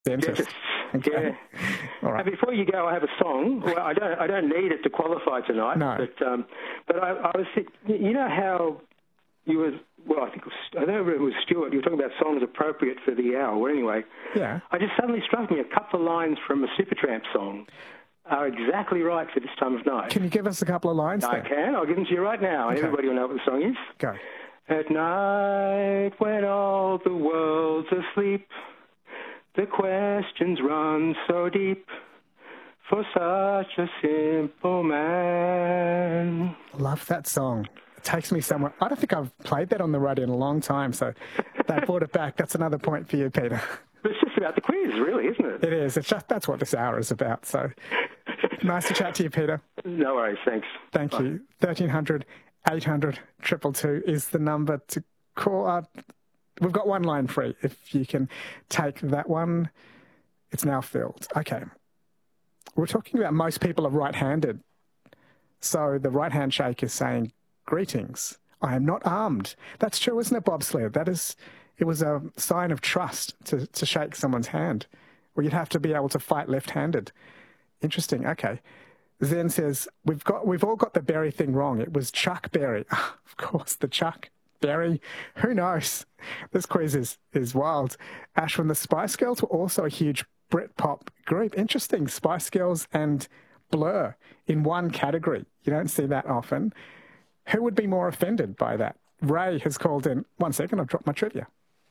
Dentist. Yes. Okay. Yeah. All right. And before you go, I have a song. Well, I don't need it to qualify tonight. No. But I was thinking, you know how you was, well, I don't know if it was Stuart, you were talking about songs appropriate for the hour. Well, anyway, Yeah. I just suddenly struck me a couple of lines from a Supertramp song are exactly right for this time of night. Can you give us a couple of lines I there? can. I'll give them to you right now, and Okay. everybody will know what the song is. Go. At night, when all the world's asleep, the questions run so deep for such a simple man. Love that song. It takes me somewhere. I don't think I've played that on the radio in a long time, so that brought it back. That's another point for you, Peter. But it's just about the quiz, really, isn't it? It is. It's just, that's what this hour is about. So nice to chat to you, Peter. No worries, thanks. Thank you. 1300 800 222 is the number to call up. We've got one line free. If you can take that one, it's now filled. Okay. We're talking about most people are right-handed. So the right handshake is saying, greetings, I am not armed. That's true, isn't it, bobsled? It was a sign of trust to shake someone's hand. Well, you'd have to be able to fight left-handed. Interesting, okay. Zen says, we've all got the berry thing wrong. It was Chuck Berry. Of course, the Chuck Berry. Who knows? This quiz is wild. Ashwin, the Spice Girls were also a huge Britpop group. Interesting. Spice Girls and Blur in one category. You don't see that often. Who would be more offended by that? Ray has called in. 1 second, I've dropped my trivia.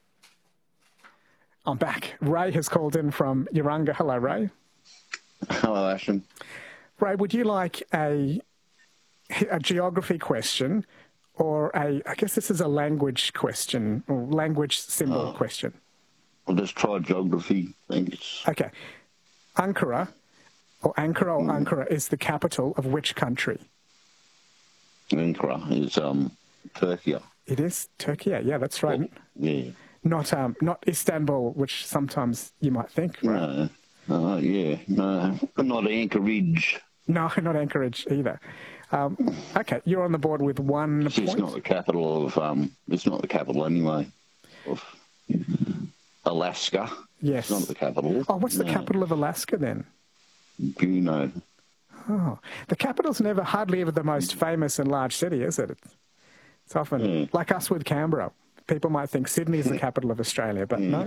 I'm back. Ray has called in from Urunga. Hello, Ray. Hello, Ashton. Ray, would you like a geography question or I guess this is a language question or language symbol question? I'll just try geography. Thanks. Okay. Ankara Ankara is the capital of which country? Ankara is Turkey. It is Turkey. Yeah, that's right. Yeah. Not Istanbul, which sometimes you might think. Right? No, but not Anchorage. No, not Anchorage either. Okay, you're on the board with 1 point. It's not the capital of. It's not the capital anyway. Of Alaska. Yes. It's not the capital. Oh, what's the capital of Alaska then? Juneau. Oh, the capital's hardly ever the most famous and large city, is it? It's often like us with Canberra. People might think Sydney is the capital of Australia, but no.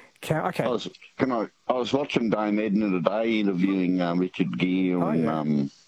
Okay. I was watching Dame Edna today interviewing Richard Gere and